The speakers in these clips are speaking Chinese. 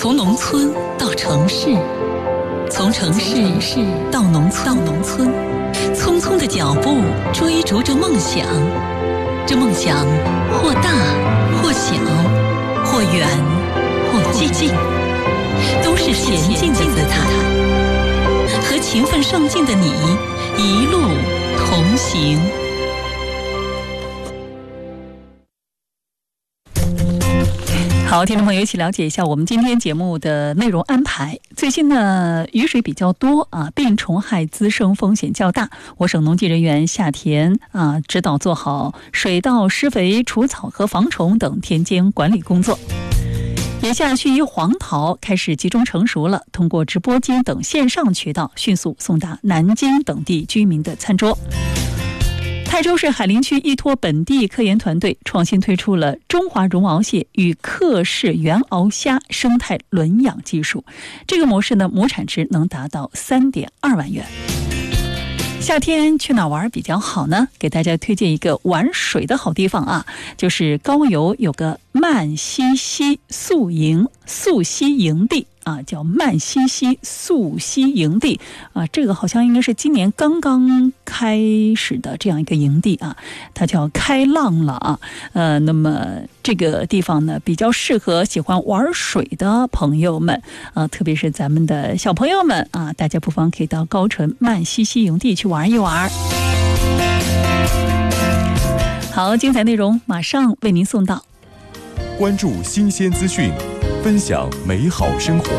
从农村到城市，从城市到农村，匆匆的脚步追逐着梦想，这梦想或大或小，或远或近，都是前进的姿态。和勤奋上进的你一路同行。好，听众朋友，一起了解一下我们今天节目的内容安排。最近呢，雨水比较多啊，病虫害滋生风险较大。我省农技人员下田指导做好水稻施肥、除草和防虫等田间管理工作。眼下盱眙黄桃开始集中成熟了，通过直播间等线上渠道迅速送达南京等地居民的餐桌。泰州市海陵区依托本地科研团队创新推出了中华绒螯蟹与克氏原螯虾生态轮养技术，这个模式呢，亩产值能达到3.2万元。夏天去哪玩比较好呢？给大家推荐一个玩水的好地方啊，就是高邮有个曼西溪溯溪营地啊，叫曼西溪溯溪营地啊，这个好像应该是今年刚刚开始的这样一个营地啊，它叫开浪了啊。那么这个地方呢，比较适合喜欢玩水的朋友们啊，特别是咱们的小朋友们啊，大家不妨可以到高淳曼西溪营地去玩一玩。好，精彩内容马上为您送到。 关注新鲜资讯，分享美好生活。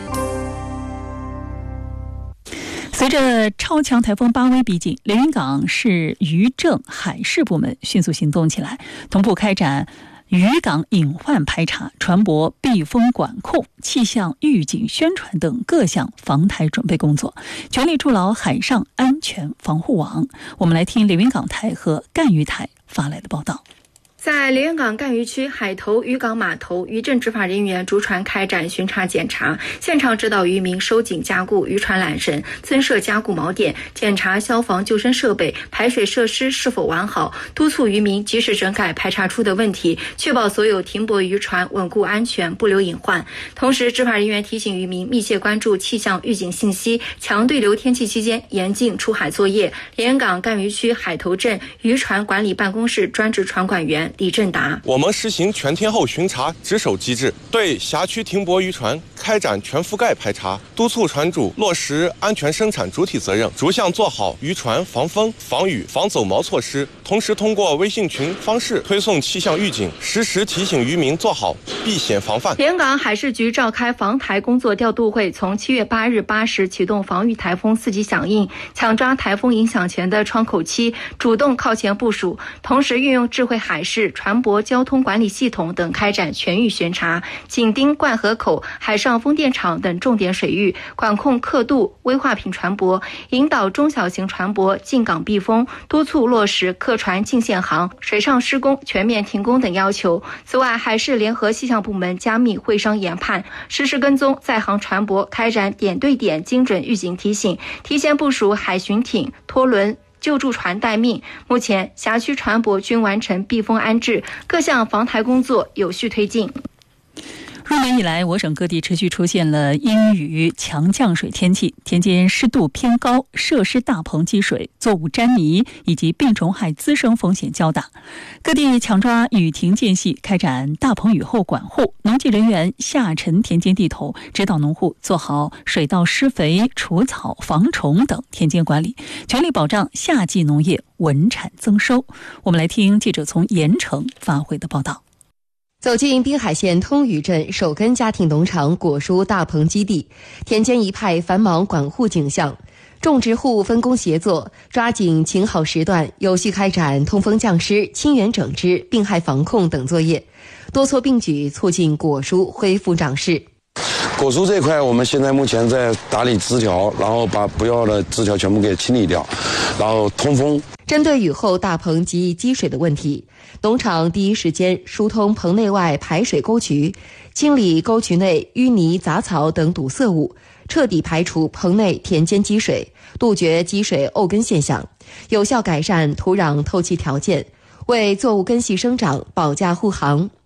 随着超强台风巴威逼近，连云港市渔政海事部门迅速行动起来，同步开展渔港隐患排查、船舶避风管控、气象预警宣传等各项防台准备工作，全力筑牢海上安全防护网。我们来听连云港台和赣渔台发来的报道。 在连云港赣渔区海头渔港码头，渔政执法人员逐船开展巡查检查，现场指导渔民收紧加固渔船缆绳，增设加固锚点，检查消防救生设备、排水设施是否完好，督促渔民及时整改排查出的问题，确保所有停泊渔船稳固安全，不留隐患。同时，执法人员提醒渔民密切关注气象预警信息，强对流天气期间严禁出海作业。连云港赣渔区海头镇渔船管理办公室专职船管员李正达， 我们实行全天候巡查值守机制，对辖区停泊渔船开展全覆盖排查，督促船主落实安全生产主体责任，逐项做好渔船防风、防雨、防走锚措施。同时，通过微信群方式推送气象预警，实时提醒渔民做好避险防范。 连云港海事局召开防台工作调度会，从7月8日8时启动防御台风4级响应，抢抓台风影响前的窗口期，主动靠前部署，同时运用智慧海事、船舶交通管理系统等开展全域巡查，紧盯灌河口、海上风电场等重点水域，管控刻度、危化品船舶，引导中小型船舶进港避风，督促落实客船进线航、水上施工全面停工等要求。此外，海事联合气象部门加密会商研判，实时跟踪在航船舶，开展点对点精准预警提醒，提前部署海巡艇、拖轮、救助船待命。目前辖区船舶均完成避风安置，各项防台工作有序推进。 入冬以来，我省各地持续出现了阴雨、强降水天气，田间湿度偏高，设施大棚积水，作物沾泥以及病虫害滋生风险较大。各地强抓雨停间隙，开展大棚雨后管护，农技人员下沉田间地头，指导农户做好水稻施肥、除草、防虫等田间管理，全力保障夏季农业稳产增收。我们来听记者从盐城发回的报道。 走进滨海县通屿镇首根家庭农场果蔬大棚基地，田间一派繁忙管护景象，种植户分工协作，抓紧晴好时段，有序开展通风降湿、清源整治、病害防控等作业，多措并举，促进果蔬恢复长势。 果蔬这一块，我们现在目前在打理枝条，然后把不要的枝条全部给清理掉，然后通风。 针对雨后大棚及积水的问题，农场第一时间疏通棚内外排水沟渠，清理沟渠内淤泥杂草等堵塞物，彻底排除棚内田间积水，杜绝积水沤根现象，有效改善土壤透气条件，为作物根系生长保驾护航。